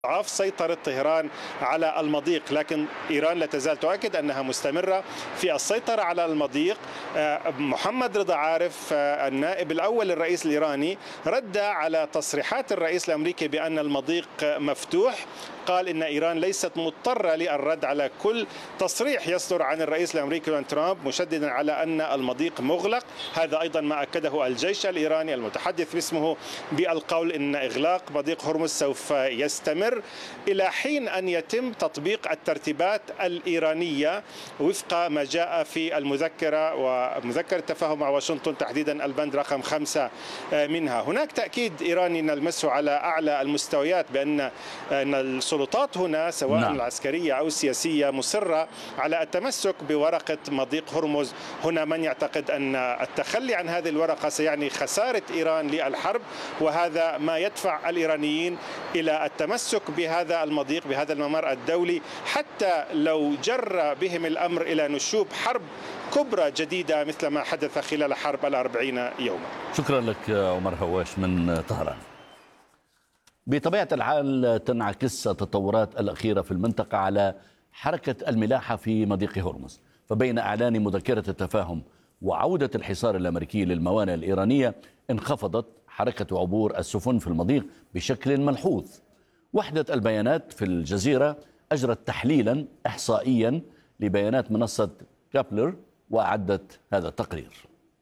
أضعاف سيطرة طهران على المضيق، لكن إيران لا تزال تؤكد أنها مستمرة في السيطرة على المضيق. محمد رضا عارف النائب الأول للرئيس الإيراني رد على تصريحات الرئيس الأمريكي بأن المضيق مفتوح، قال إن إيران ليست مضطرة للرد على كل تصريح يصدر عن الرئيس الأمريكي دونالد ترامب، مشددا على أن المضيق مغلق. هذا أيضا ما أكده الجيش الإيراني المتحدث باسمه بالقول إن إغلاق مضيق هرمز سوف يستمر إلى حين أن يتم تطبيق الترتيبات الإيرانية وفق ما جاء في المذكرة ومذكرة التفاهم مع واشنطن، تحديدا البند رقم 5 منها. هناك تأكيد إيراني نلمسه على أعلى المستويات بأن السلطات هنا سواء العسكرية أو السياسية مصرة على التمسك بورقة مضيق هرمز. هنا من يعتقد أن التخلي عن هذه الورقة سيعني خسارة إيران للحرب، وهذا ما يدفع الإيرانيين إلى التمسك بهذا المضيق، بهذا الممر الدولي، حتى لو جر بهم الأمر إلى نشوب حرب كبرى جديدة مثل ما حدث خلال حرب 40 يوما. شكرا لك عمر هواش من طهران. بطبيعة الحال تنعكس التطورات الأخيرة في المنطقة على حركة الملاحة في مضيق هرمز، فبين إعلان مذكرة التفاهم وعودة الحصار الأمريكي للموانئ الإيرانية انخفضت حركة عبور السفن في المضيق بشكل ملحوظ. وحدة البيانات في الجزيرة أجرت تحليلا إحصائيا لبيانات منصة كابلر وأعدت هذا التقرير.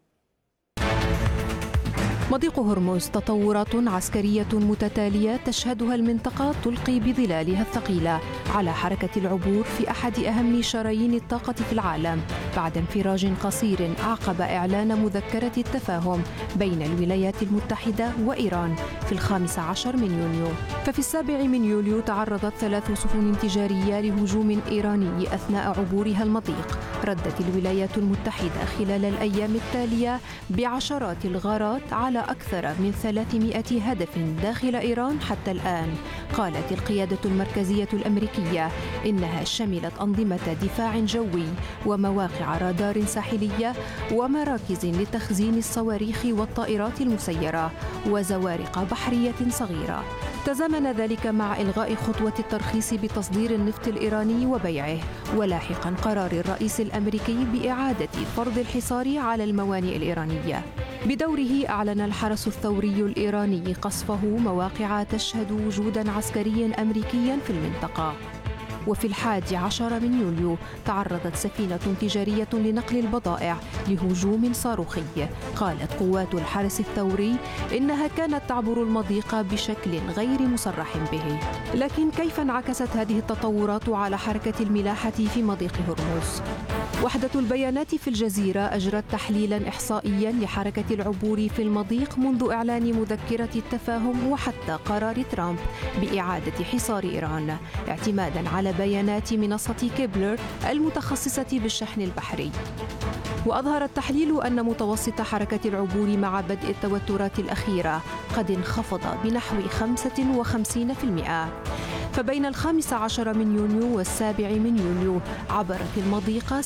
مضيق هرمز تطورات عسكرية متتالية تشهدها المنطقة تلقي بظلالها الثقيلة على حركة العبور في أحد أهم شرايين الطاقة في العالم، بعد انفراج قصير أعقب إعلان مذكرة التفاهم بين الولايات المتحدة وإيران في 15 من يونيو. ففي 7 من يوليو تعرضت 3 سفن تجارية لهجوم إيراني أثناء عبورها المضيق. ردت الولايات المتحدة خلال الأيام التالية بعشرات الغارات على أكثر من 300 هدف داخل إيران حتى الآن. قالت القيادة المركزية الأمريكية إنها شملت أنظمة دفاع جوي ومواقع رادار ساحلية ومراكز لتخزين الصواريخ والطائرات المسيرة وزوارق بحرية صغيرة. تزامن ذلك مع إلغاء خطوة الترخيص بتصدير النفط الإيراني وبيعه، ولاحقا قرار الرئيس الأمريكي بإعادة فرض الحصار على الموانئ الإيرانية. بدوره أعلن الحرس الثوري الإيراني قصفه مواقع تشهد وجودا عسكريا أمريكيا في المنطقة. وفي 11 من يوليو تعرضت سفينة تجارية لنقل البضائع لهجوم صاروخي. قالت قوات الحرس الثوري إنها كانت تعبر المضيق بشكل غير مصرح به. لكن كيف انعكست هذه التطورات على حركة الملاحة في مضيق هرمز؟ وحدة البيانات في الجزيرة أجرت تحليلا إحصائيا لحركة العبور في المضيق منذ إعلان مذكرة التفاهم وحتى قرار ترامب بإعادة حصار إيران، اعتمادا على بيانات منصة كابلر المتخصصة بالشحن البحري. وأظهر التحليل أن متوسط حركة العبور مع بدء التوترات الأخيرة قد انخفض بنحو 55%. فبين 15 من يونيو و7 من يوليو عبرت المضيق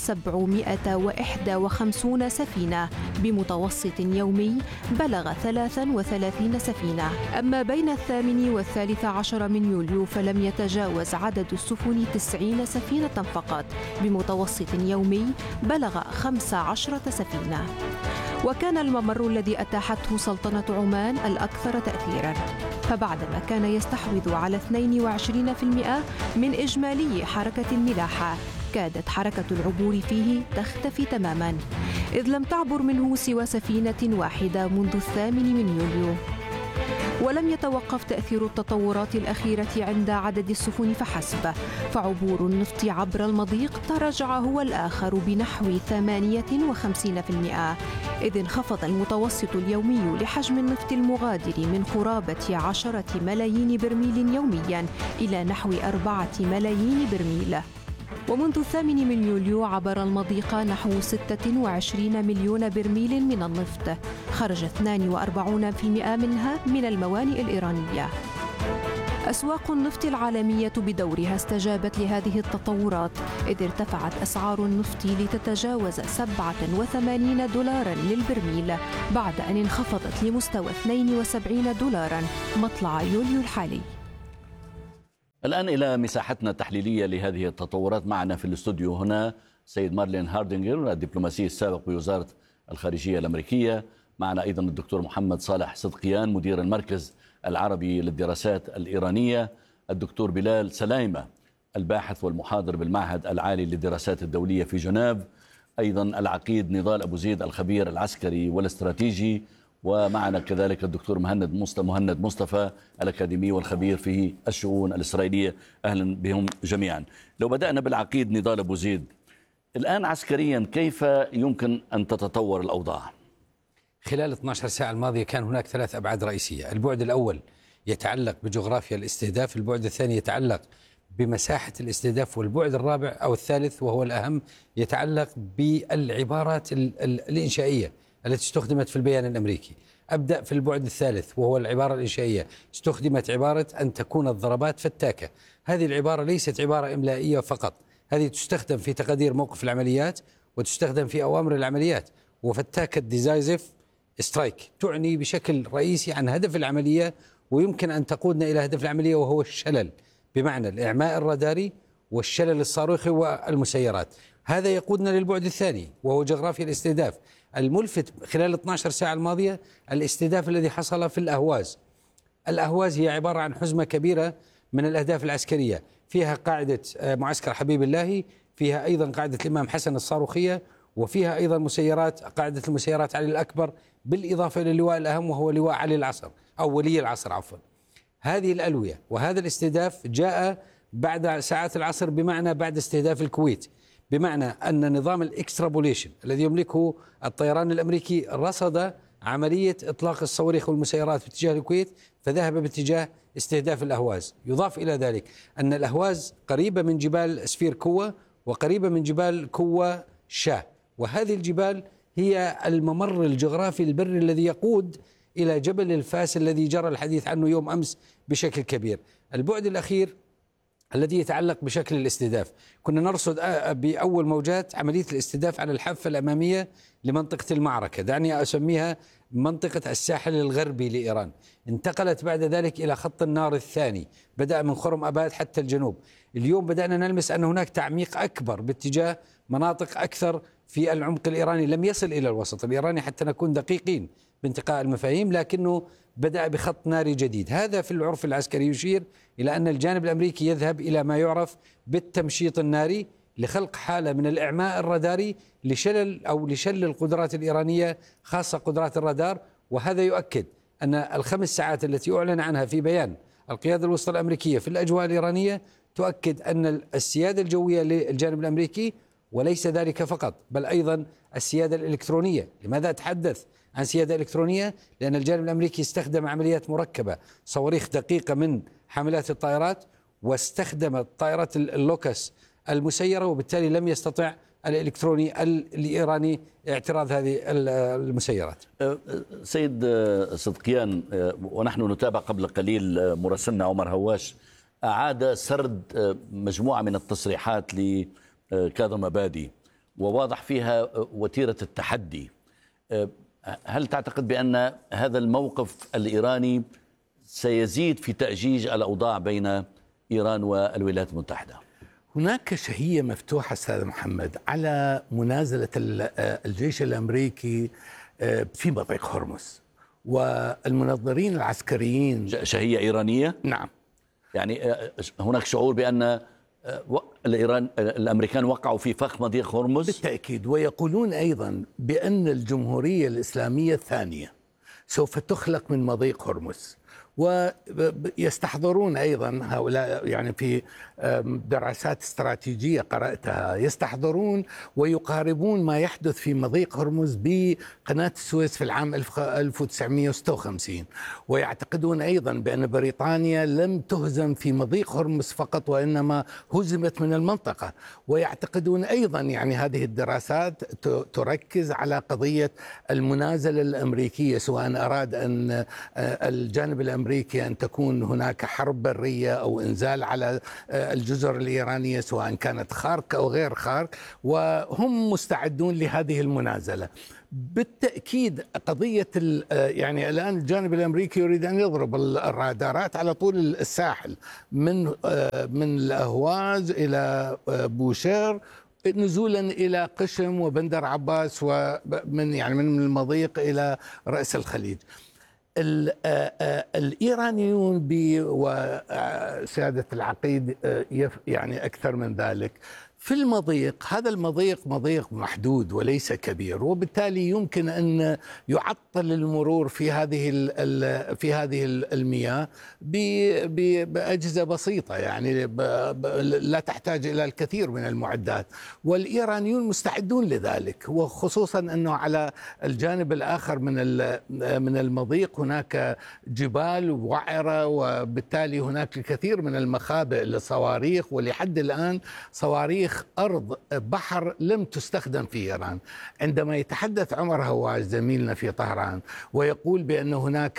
751 سفينة بمتوسط يومي بلغ 33 سفينة. أما بين 8 و13 من يوليو فلم يتجاوز عدد السفن 90 سفينة فقط بمتوسط يومي بلغ 15 سفينة. وكان الممر الذي أتاحته سلطنة عمان الأكثر تأثيراً، فبعدما كان يستحوذ على 22% من إجمالي حركة الملاحة، كادت حركة العبور فيه تختفي تماماً، إذ لم تعبر منه سوى سفينة واحدة منذ 8 من يوليو. ولم يتوقف تأثير التطورات الأخيرة عند عدد السفن فحسب، فعبور النفط عبر المضيق تراجع هو الآخر بنحو 58%، إذ انخفض المتوسط اليومي لحجم النفط المغادر من قرابة 10 ملايين برميل يوميا إلى نحو 4 ملايين برميل. ومنذ 8 من يوليو عبر المضيق نحو 26 مليون برميل من النفط، خرج 42% منها من الموانئ الإيرانية. أسواق النفط العالمية بدورها استجابت لهذه التطورات، إذ ارتفعت أسعار النفط لتتجاوز 87 دولارا للبرميل بعد أن انخفضت لمستوى 72 دولارا مطلع يوليو الحالي. الآن إلى مساحتنا التحليلية لهذه التطورات. معنا في الاستوديو هنا سيد مارلين هاردينغر، الدبلوماسي السابق بوزارة الخارجية الأمريكية. معنا أيضا الدكتور محمد صالح صدقيان، مدير المركز العربي للدراسات الإيرانية. الدكتور بلال سلايمة، الباحث والمحاضر بالمعهد العالي للدراسات الدولية في جنيف. أيضا العقيد نضال أبو زيد، الخبير العسكري والاستراتيجي. ومعنا كذلك الدكتور مهند مصطفى، الأكاديمي والخبير في الشؤون الإسرائيلية. أهلا بهم جميعا. لو بدأنا بالعقيد نضال أبو زيد، الآن عسكريا كيف يمكن أن تتطور الأوضاع؟ خلال 12 ساعة الماضية كان هناك 3 أبعاد رئيسية. البعد الأول يتعلق بجغرافيا الاستهداف، البعد الثاني يتعلق بمساحة الاستهداف، والبعد الرابع أو الثالث وهو الأهم يتعلق بالعبارات الإنشائية التي استخدمت في البيان الأمريكي. أبدأ في البعد الثالث وهو العبارة الإنشائية. استخدمت عبارة أن تكون الضربات فتاكة. هذه العبارة ليست عبارة إملائية فقط، هذه تستخدم في تقدير موقف العمليات وتستخدم في أوامر العمليات. وفتاكة ديزايزف سترايك تعني بشكل رئيسي عن هدف العملية، ويمكن أن تقودنا إلى هدف العملية وهو الشلل، بمعنى الإعماء الراداري والشلل الصاروخي والمسيرات. هذا يقودنا للبعد الثاني وهو جغرافيا الاستهداف. الملفت خلال 12 ساعة الماضية الاستهداف الذي حصل في الأهواز. الأهواز هي عبارة عن حزمة كبيرة من الأهداف العسكرية، فيها قاعدة معسكر حبيب الله، فيها أيضا قاعدة الإمام حسن الصاروخية، وفيها أيضا مسيرات، قاعدة المسيرات علي الأكبر، بالإضافة إلى اللواء الأهم وهو لواء علي العصر أو ولي العصر عفوا. هذه الألوية وهذا الاستهداف جاء بعد ساعات العصر، بمعنى بعد استهداف الكويت، بمعنى أن نظام الإكسترابوليشن الذي يملكه الطيران الأمريكي رصد عملية إطلاق الصواريخ والمسيرات باتجاه الكويت، فذهب باتجاه استهداف الأهواز. يضاف إلى ذلك أن الأهواز قريبة من جبال سفير كوة وقريبة من جبال كوة شاه، وهذه الجبال هي الممر الجغرافي البري الذي يقود إلى جبل الفاس الذي جرى الحديث عنه يوم أمس بشكل كبير. البعد الأخير الذي يتعلق بشكل الاستهداف، كنا نرصد بأول موجات عملية الاستهداف على الحافة الأمامية لمنطقة المعركة، دعني أسميها منطقة الساحل الغربي لإيران. انتقلت بعد ذلك إلى خط النار الثاني، بدأ من خرم أباد حتى الجنوب. اليوم بدأنا نلمس أن هناك تعميق أكبر باتجاه مناطق أكثر في العمق الإيراني، لم يصل إلى الوسط الإيراني حتى نكون دقيقين بانتقاء المفاهيم، لكنه بدأ بخط ناري جديد. هذا في العرف العسكري يشير إلى أن الجانب الأمريكي يذهب إلى ما يعرف بالتمشيط الناري لخلق حالة من الإعماء الراداري لشل القدرات الإيرانية، خاصة قدرات الرادار. وهذا يؤكد أن ال5 ساعات التي أعلن عنها في بيان القيادة الوسطى الأمريكية في الأجواء الإيرانية تؤكد أن السيادة الجوية للجانب الأمريكي، وليس ذلك فقط بل أيضا السيادة الإلكترونية. لماذا أتحدث عن سيادة إلكترونية؟ لأن الجانب الأمريكي استخدم عمليات مركبة، صواريخ دقيقة من حاملات الطائرات، واستخدم الطائرات اللوكس المسيرة، وبالتالي لم يستطع الإلكتروني الإيراني اعتراض هذه المسيرات. سيد صدقيان، ونحن نتابع قبل قليل مراسلنا عمر هواش أعاد سرد مجموعة من التصريحات لكاظم عبادي، وواضح فيها وتيرة التحدي. هل تعتقد بأن هذا الموقف الإيراني سيزيد في تأجيج الأوضاع بين إيران والولايات المتحدة؟ هناك شهية مفتوحة أستاذ محمد على منازلة الجيش الأمريكي في مضيق هرمز، والمنظرين العسكريين. شهية إيرانية؟ نعم. يعني هناك شعور بأن الأمريكان وقعوا في فخ مضيق هرمز؟ بالتأكيد. ويقولون أيضا بأن الجمهورية الإسلامية الثانية سوف تخلق من مضيق هرمز. ويستحضرون أيضا هؤلاء، يعني في دراسات استراتيجية قرأتها، يستحضرون ويقاربون ما يحدث في مضيق هرمز بقناة السويس في العام 1956. ويعتقدون أيضا بأن بريطانيا لم تهزم في مضيق هرمز فقط، وإنما هزمت من المنطقة. ويعتقدون أيضا، يعني هذه الدراسات تركز على قضية المنازلة الأمريكية، سواء أراد أن الجانب الأمريكي أن تكون هناك حرب برية أو إنزال على الجزر الإيرانية، سواء كانت خارق أو غير خارق، وهم مستعدون لهذه المنازلة. بالتأكيد قضية يعني الآن الجانب الأمريكي يريد أن يضرب الرادارات على طول الساحل من الأهواز إلى بوشير نزولا إلى قشم وبندر عباس ومن يعني من المضيق إلى رأس الخليج. الإيرانيون وسيادة العقيد يعني أكثر من ذلك في المضيق، هذا المضيق مضيق محدود وليس كبير، وبالتالي يمكن أن يعطل المرور في هذه المياه بأجهزة بسيطة، يعني لا تحتاج إلى الكثير من المعدات، والإيرانيون مستعدون لذلك، وخصوصا أنه على الجانب الآخر من المضيق هناك جبال وعرة، وبالتالي هناك الكثير من المخابئ للصواريخ، ولحد الآن صواريخ أرض بحر لم تستخدم في إيران. عندما يتحدث عمر هواش زميلنا في طهران ويقول بأن هناك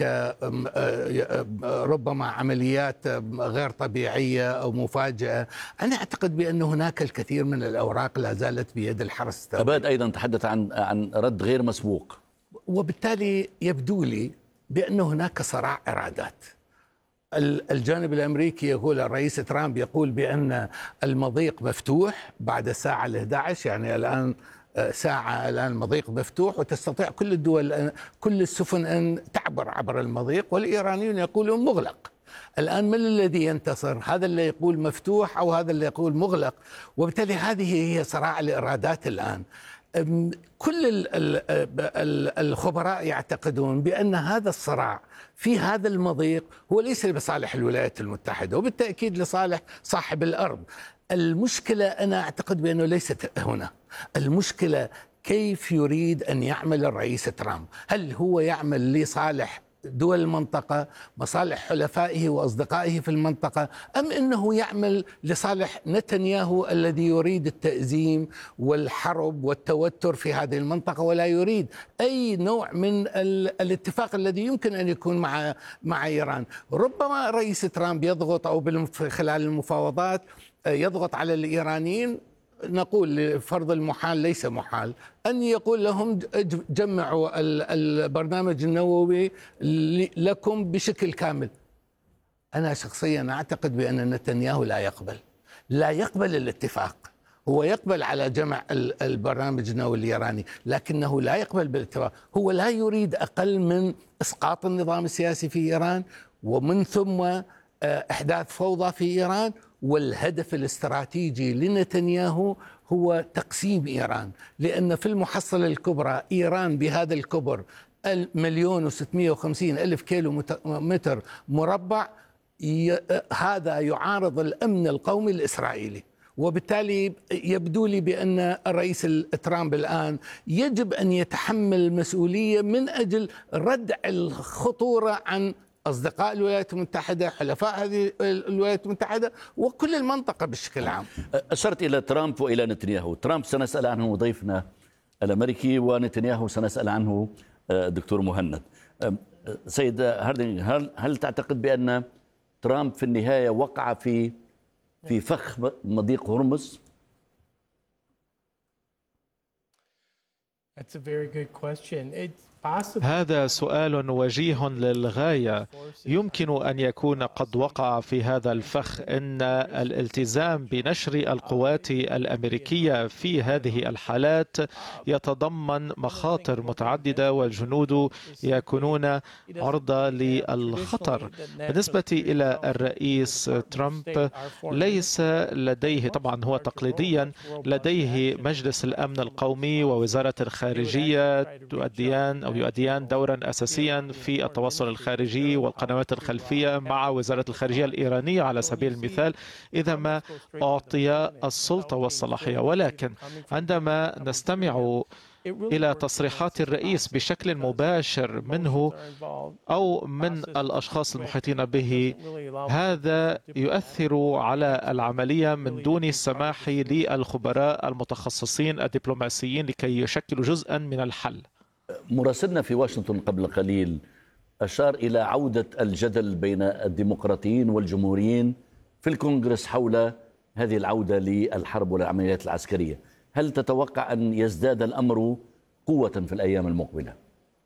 ربما عمليات غير طبيعية أو مفاجئة، أنا أعتقد بأن هناك الكثير من الأوراق لا زالت بيد الحرس الثوري. أباد أيضا تحدث عن رد غير مسبوق، وبالتالي يبدو لي بأن هناك صراع إرادات. الجانب الأمريكي يقول، الرئيس ترامب يقول بأن المضيق مفتوح بعد الساعة 11، يعني الآن ساعة الآن المضيق مفتوح وتستطيع كل الدول كل السفن أن تعبر عبر المضيق، والإيرانيون يقولون مغلق. الآن من الذي ينتصر؟ هذا اللي يقول مفتوح أو هذا اللي يقول مغلق؟ وبالتالي هذه هي صراع الإرادات الآن. كل الخبراء يعتقدون بأن هذا الصراع في هذا المضيق هو ليس لصالح الولايات المتحدة، وبالتأكيد لصالح صاحب الأرض. المشكلة أنا أعتقد بأنه ليست هنا، المشكلة كيف يريد أن يعمل الرئيس ترامب. هل هو يعمل لصالح دول المنطقة، مصالح حلفائه وأصدقائه في المنطقة، أم أنه يعمل لصالح نتنياهو الذي يريد التأزيم والحرب والتوتر في هذه المنطقة ولا يريد أي نوع من الاتفاق الذي يمكن أن يكون مع إيران؟ ربما رئيس ترامب يضغط أو خلال المفاوضات يضغط على الإيرانيين، نقول لفرض المحال ليس محال، أن يقول لهم جمعوا البرنامج النووي لكم بشكل كامل. أنا شخصيا أعتقد بأن نتنياهو لا يقبل الاتفاق. هو يقبل على جمع البرنامج النووي الإيراني، لكنه لا يقبل بالاتفاق. هو لا يريد أقل من إسقاط النظام السياسي في إيران، ومن ثم إحداث فوضى في إيران. والهدف الاستراتيجي لنتنياهو هو تقسيم إيران، لأن في المحصلة الكبرى إيران بهذا الكبر 1,650,000 كيلو متر مربع، هذا يعارض الأمن القومي الإسرائيلي. وبالتالي يبدو لي بأن الرئيس ترامب الآن يجب أن يتحمل المسؤولية من أجل ردع الخطورة عن أصدقاء الولايات المتحدة، حلفاء هذه الولايات المتحدة، وكل المنطقة بشكل عام. أشرت إلى ترامب وإلى نتنياهو. ترامب سنسأل عنه ضيفنا الأمريكي، ونتنياهو سنسأل عنه دكتور مهند. سيد هاردينج، هل تعتقد بأن ترامب في النهاية وقع في فخ مضيق هرمز؟ That's a very good question. هذا سؤال وجيه للغاية. يمكن أن يكون قد وقع في هذا الفخ. إن الالتزام بنشر القوات الأمريكية في هذه الحالات يتضمن مخاطر متعددة، والجنود يكونون عرضة للخطر. بالنسبة إلى الرئيس ترامب، ليس لديه، طبعا هو تقليديا لديه مجلس الأمن القومي ووزارة الخارجية يؤديان دورا أساسيا في التواصل الخارجي والقنوات الخلفية مع وزارة الخارجية الإيرانية على سبيل المثال، إذا ما أعطي السلطة والصلاحية. ولكن عندما نستمع إلى تصريحات الرئيس بشكل مباشر منه أو من الأشخاص المحيطين به، هذا يؤثر على العملية من دون السماح للخبراء المتخصصين الدبلوماسيين لكي يشكلوا جزءا من الحل. مراسلنا في واشنطن قبل قليل أشار إلى عودة الجدل بين الديمقراطيين والجمهوريين في الكونغرس حول هذه العودة للحرب والعمليات العسكرية. هل تتوقع أن يزداد الأمر قوة في الأيام المقبلة؟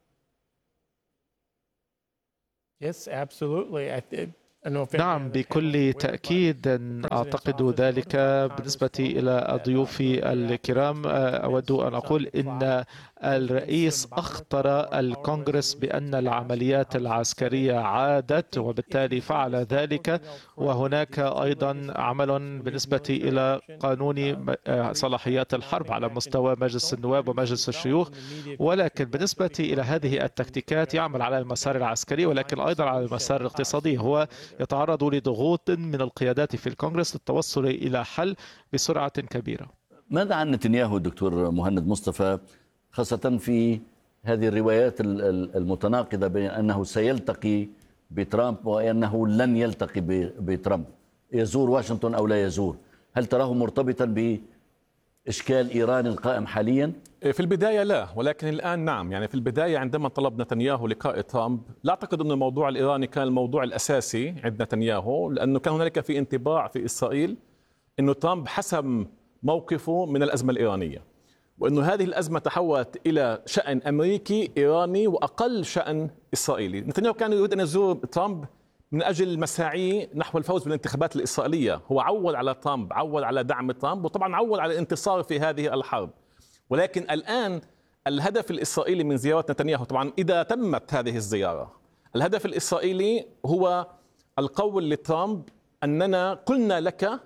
نعم، بكل تأكيد أعتقد ذلك. بالنسبة إلى ضيوفي الكرام، أود أن أقول إن الرئيس أخطر الكونغرس بأن العمليات العسكرية عادت، وبالتالي فعل ذلك. وهناك أيضا عمل بالنسبة إلى قانون صلاحيات الحرب على مستوى مجلس النواب ومجلس الشيوخ. ولكن بالنسبة إلى هذه التكتيكات يعمل على المسار العسكري ولكن أيضا على المسار الاقتصادي. هو يتعرض لضغوط من القيادات في الكونغرس للتوصل إلى حل بسرعة كبيرة. ماذا عن نتنياهو دكتور مهند مصطفى، خاصة في هذه الروايات المتناقضة بين أنه سيلتقي بترامب وأنه لن يلتقي بترامب، يزور واشنطن أو لا يزور؟ هل تراه مرتبطا بإشكال إيران القائم حاليا؟ في البداية لا، ولكن الآن نعم. يعني في البداية عندما طلب نتنياهو لقاء ترامب، لا أعتقد أن الموضوع الإيراني كان الموضوع الأساسي عند نتنياهو، لأنه كان هنالك في انطباع في إسرائيل أنه ترامب حسم موقفه من الأزمة الإيرانية، وأنه هذه الأزمة تحولت إلى شأن أمريكي إيراني وأقل شأن إسرائيلي. نتنياهو كان يريد أن يزور ترامب من أجل مساعيه نحو الفوز بالانتخابات الإسرائيلية. هو عول على ترامب، عول على دعم ترامب، وطبعا عول على الانتصار في هذه الحرب. ولكن الآن الهدف الإسرائيلي من زيارة نتنياهو، طبعا إذا تمت هذه الزيارة، الهدف الإسرائيلي هو القول لترامب أننا قلنا لك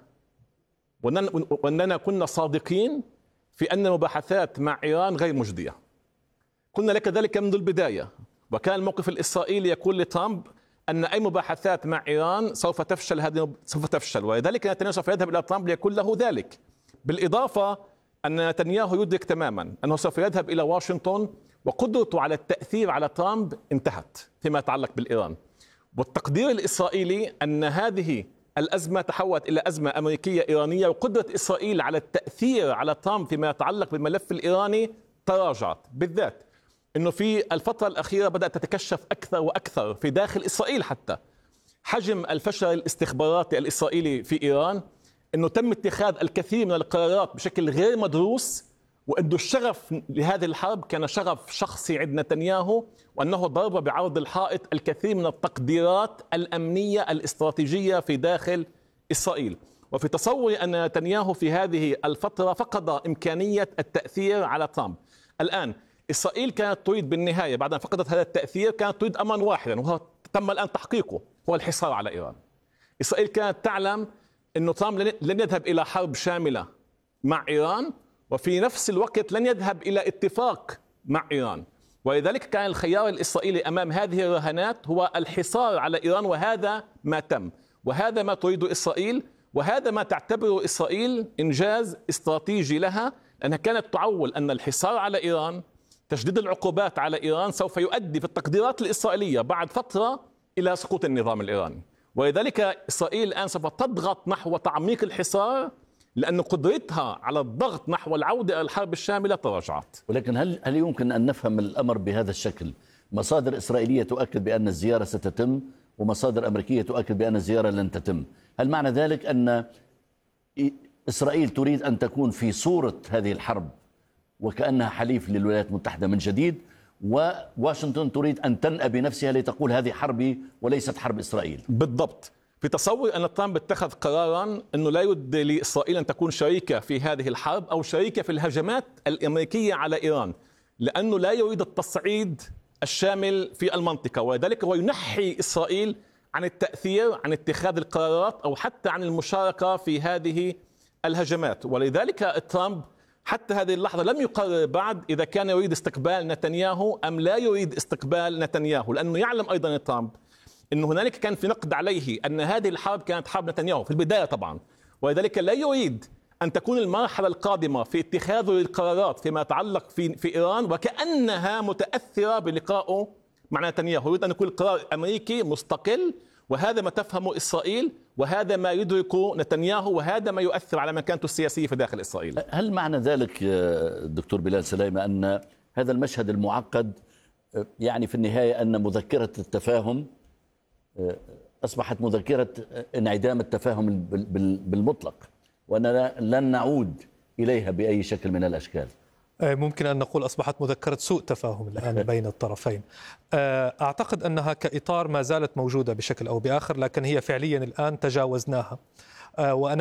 وأننا كنا صادقين في أن المباحثات مع إيران غير مجدية. قلنا لك ذلك منذ البداية، وكان الموقف الإسرائيلي يقول لترامب أن أي مباحثات مع إيران سوف تفشل، ولذلك نتنياهو سوف يذهب إلى ترامب ليقول له ذلك. بالإضافة أن نتنياهو يدرك تماما أنه سوف يذهب إلى واشنطن وقدرته على التأثير على ترامب انتهت فيما يتعلق بالإيران. والتقدير الإسرائيلي أن هذه الأزمة تحولت إلى أزمة أمريكية إيرانية، وقدرة إسرائيل على التأثير على ترامب فيما يتعلق بالملف الإيراني تراجعت، بالذات أنه في الفترة الأخيرة بدأت تتكشف أكثر وأكثر في داخل إسرائيل حتى حجم الفشل الاستخباراتي الإسرائيلي في إيران، أنه تم اتخاذ الكثير من القرارات بشكل غير مدروس، وأنه الشغف لهذه الحرب كان شغف شخصي عند نتنياهو، وأنه ضرب بعرض الحائط الكثير من التقديرات الأمنية الاستراتيجية في داخل إسرائيل. وفي تصوري أن نتنياهو في هذه الفترة فقد إمكانية التأثير على ترامب. الآن إسرائيل كانت تريد بالنهاية بعد أن فقدت هذا التأثير كانت تريد أمرا واحدا، وهو تم الآن تحقيقه، هو الحصار على إيران. إسرائيل كانت تعلم أن ترامب لن يذهب إلى حرب شاملة مع إيران، وفي نفس الوقت لن يذهب إلى اتفاق مع إيران، ولذلك كان الخيار الإسرائيلي أمام هذه الرهانات هو الحصار على إيران، وهذا ما تم، وهذا ما تريد إسرائيل، وهذا ما تعتبره إسرائيل إنجاز استراتيجي لها، لأنها كانت تعول أن الحصار على إيران، تشديد العقوبات على إيران سوف يؤدي في التقديرات الإسرائيلية بعد فترة إلى سقوط النظام الإيراني. ولذلك إسرائيل الآن سوف تضغط نحو تعميق الحصار، لأن قدرتها على الضغط نحو العودة إلى الحرب الشاملة تراجعت. ولكن هل يمكن أن نفهم الأمر بهذا الشكل؟ مصادر إسرائيلية تؤكد بأن الزيارة ستتم، ومصادر أمريكية تؤكد بأن الزيارة لن تتم. هل معنى ذلك أن إسرائيل تريد أن تكون في صورة هذه الحرب وكأنها حليف للولايات المتحدة من جديد، وواشنطن تريد أن تنأى بنفسها لتقول هذه حربي وليست حرب إسرائيل؟ بالضبط. في تصور أن ترامب اتخذ قرارا أنه لا يريد لإسرائيل أن تكون شريكة في هذه الحرب أو شريكة في الهجمات الأمريكية على إيران، لأنه لا يريد التصعيد الشامل في المنطقة، ولذلك هو ينحي إسرائيل عن التأثير، عن اتخاذ القرارات، أو حتى عن المشاركة في هذه الهجمات. ولذلك ترامب حتى هذه اللحظة لم يقرر بعد إذا كان يريد استقبال نتنياهو أم لا يريد استقبال نتنياهو، لأنه يعلم أيضا ترامب أن هنالك كان في نقد عليه أن هذه الحرب كانت حرب نتنياهو في البداية طبعا، ولذلك لا يريد أن تكون المرحلة القادمة في اتخاذ القرارات فيما يتعلق في إيران وكأنها متأثرة بلقائه مع نتنياهو. يريد أن يكون القرار أمريكي مستقل، وهذا ما تفهمه إسرائيل، وهذا ما يدركه نتنياهو، وهذا ما يؤثر على مكانته السياسية في داخل إسرائيل. هل معنى ذلك دكتور بلال سليمة أن هذا المشهد المعقد يعني في النهاية أن مذكرة التفاهم أصبحت مذكرة انعدام التفاهم بالمطلق، وأننا لن نعود إليها بأي شكل من الأشكال؟ ممكن أن نقول أصبحت مذكرة سوء تفاهم الآن بين الطرفين. أعتقد أنها كإطار ما زالت موجودة بشكل أو بآخر، لكن هي فعليا الآن تجاوزناها. وأنا